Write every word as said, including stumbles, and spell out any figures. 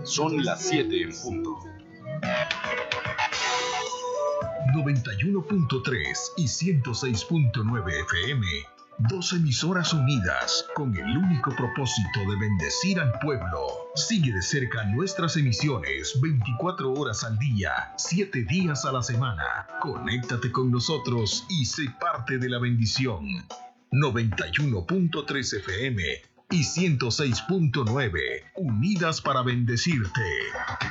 Son las siete en punto. noventa y uno punto tres y ciento seis punto nueve F M. Dos emisoras unidas con el único propósito de bendecir al pueblo. Sigue de cerca nuestras emisiones veinticuatro horas al día, siete días a la semana. Conéctate con nosotros y sé parte de la bendición. noventa y uno punto tres F M y ciento seis punto nueve, unidas para bendecirte.